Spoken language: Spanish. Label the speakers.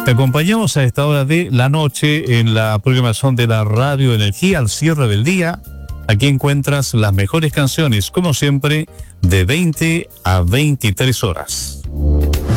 Speaker 1: Te acompañamos a esta hora de la noche en la programación de la Radio Energía al cierre del día. Aquí encuentras las mejores canciones, como siempre, de 20 a 23 horas.